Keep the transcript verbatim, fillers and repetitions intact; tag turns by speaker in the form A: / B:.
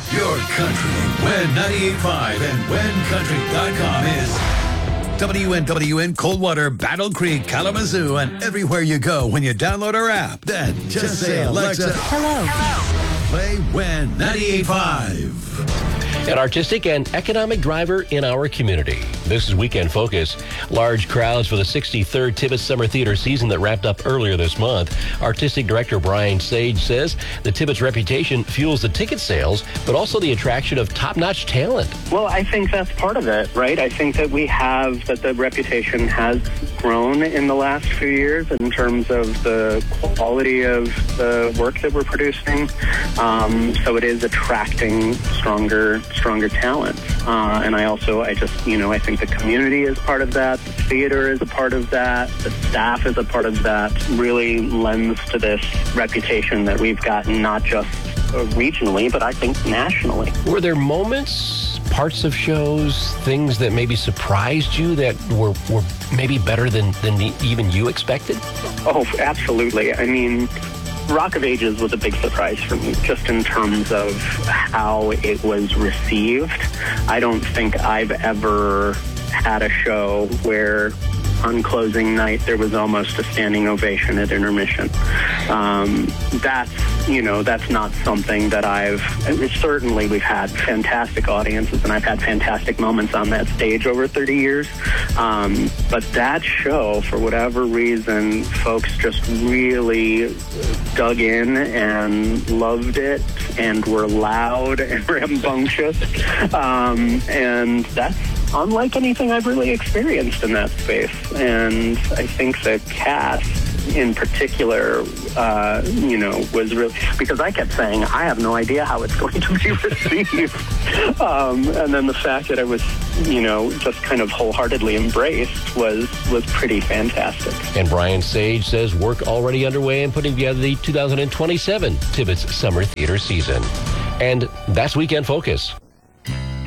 A: Your country. When ninety-eight point five and when country dot com is W N W N Coldwater, Battle Creek, Kalamazoo, and everywhere you go when you download our app. Then just, just say, Alexa,
B: hello.
A: Hello. Play When ninety-eight point five.
C: An artistic and economic driver in our community. This is Weekend Focus. Large crowds for the sixty-third Tibbetts Summer Theater season that wrapped up earlier this month. Artistic director Brian Sage says the Tibbetts reputation fuels the ticket sales, but also the attraction of top-notch talent.
D: Well, I think that's part of it, right? I think that we have, that the reputation has grown in the last few years in terms of the quality of the work that we're producing. Um, so it is attracting stronger stronger talent. Uh, and I also, I just, you know, I think the community is part of that. The theater is a part of that. The staff is a part of that. Really lends to this reputation that we've gotten, not just regionally, but I think nationally.
C: Were there moments, parts of shows, things that maybe surprised you that were, were maybe better than, than even you expected?
D: Oh, absolutely. I mean, Rock of Ages was a big surprise for me, just in terms of how it was received. I don't think I've ever had a show where on closing night there was almost a standing ovation at intermission. Um, that's, you know, that's not something that I've, certainly we've had fantastic audiences and I've had fantastic moments on that stage over thirty years. Um, but that show, for whatever reason, folks just really dug in and loved it and were loud and rambunctious. Um, and that's unlike anything I've really experienced in that space. And I think the cast in particular, uh, you know, was really, because I kept saying, I have no idea how it's going to be received. um, and then the fact that I was, you know, just kind of wholeheartedly embraced was, was pretty fantastic.
C: And Brian Sage says work already underway in putting together the two thousand twenty-seven Tibbetts Summer Theater season. And that's Weekend Focus.